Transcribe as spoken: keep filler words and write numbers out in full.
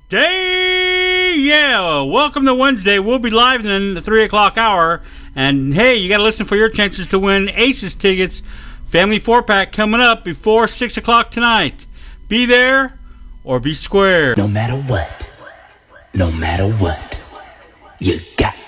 Wednesday! Yeah, welcome to Wednesday. We'll be live in the three o'clock hour. And hey, you got to listen for your chances to win Aces tickets. Family four-pack coming up before six o'clock tonight. Be there or be square. No matter what, no matter what, you